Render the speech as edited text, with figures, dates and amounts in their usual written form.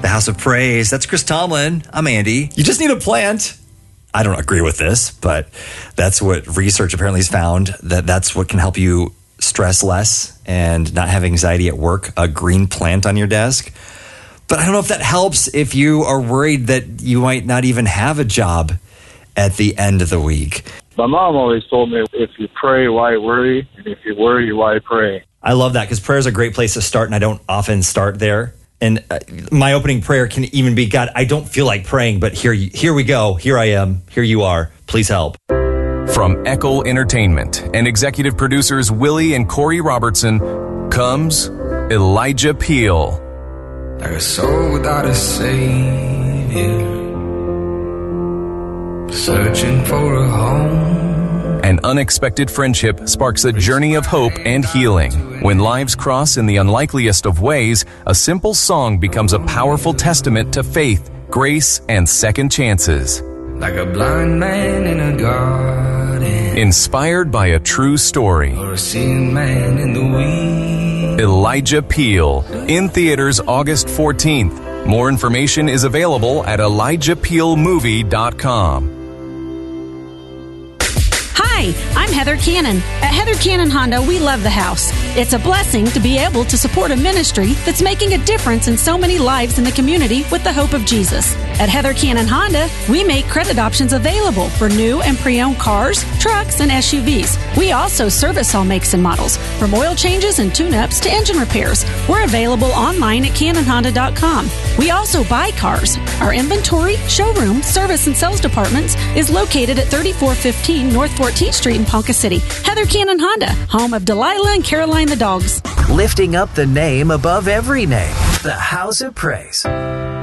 The House of Praise. That's Chris Tomlin. I'm Andy. You just need a plant. I don't agree with this, but that's what research apparently has found, that's what can help you stress less and not have anxiety at work, a green plant on your desk. But I don't know if that helps if you are worried that you might not even have a job at the end of the week. My mom always told me, if you pray, why worry? And if you worry, why pray? I love that because prayer is a great place to start, and I don't often start there. And my opening prayer can even be, God, I don't feel like praying, but here we go. Here I am. Here you are. Please help. From Echo Entertainment and executive producers Willie and Corey Robertson comes Elijah Peel. Like a soul without a savior, searching for a home. An unexpected friendship sparks a journey of hope and healing. When lives cross in the unlikeliest of ways, a simple song becomes a powerful testament to faith, grace, and second chances. Like a blind man in a garden, inspired by a true story. Or a seeing man in the weeds. Elijah Peel, in theaters August 14th. More information is available at ElijahPeelMovie.com. Hi, I'm Heather Cannon. At Heather Cannon Honda, we love the house. It's a blessing to be able to support a ministry that's making a difference in so many lives in the community with the hope of Jesus. At Heather Cannon Honda, we make credit options available for new and pre-owned cars, trucks, and SUVs. We also service all makes and models, from oil changes and tune-ups to engine repairs. We're available online at CannonHonda.com. We also buy cars. Our inventory, showroom, service, and sales departments is located at 3415 North 14th Street in Ponca City. Heather Cannon Honda, home of Delilah and Caroline the dogs. Lifting up the name above every name. The House of Praise.